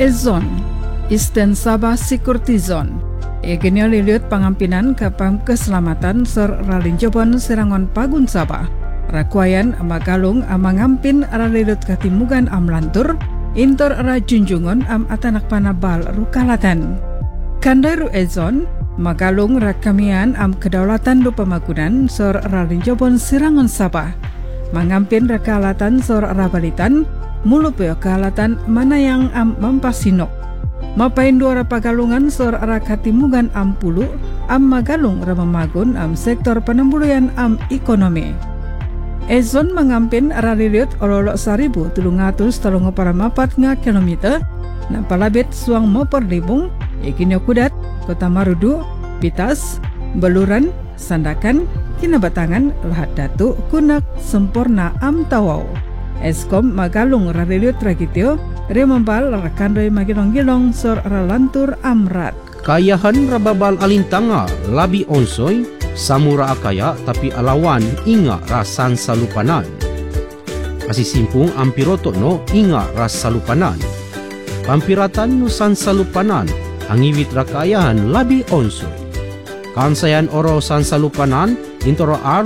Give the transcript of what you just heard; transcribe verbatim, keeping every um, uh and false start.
Ezon, Eastern Sabah Security Zone. Egenyo liliut pangampinan kapam keselamatan ser ralinjobon serangon pagun Sabah. Rakuayan amagalung amangampin ralilut katimugan am lantur, intor rajunjungon am atanak panabal rukalatan. Kandairu Ezon, magalung rakamian am kedaulatan lupa magunan ser ralinjobon serangon Sabah. Mangampin rakalatan sor rabalitan, mulupeo kalatan mana yang am mampasinok. Mapain dua pagalungan sor rakatimugan am pulu, am magalung ramamagun am sektor penembuluyan am ekonomi. Ezon mengampin raliliut ololok saribu tulung atus telung para mapat nga kilometer, nampalabit suang moperlibung, ikinyo kudat, kota Marudu, Pitas, Beluran, Sandakan, Kinabatangan, Lahat Datu, Kunak, Sempurna, Am Tawau. Eskom magalung raliliut ragityo, remambal rakandoy magilong-gilong sor ralantur amrat. Kayahan rababal alintanga, labi onsoy, samura akaya tapi alawan inga rasan salupanan. Kasisimpung ampiroto no inga ras salupanan. Pampiratan nusan salupanan, angiwit rakayahan labi onsoy. Kansayan oro san salupanan, intoro ar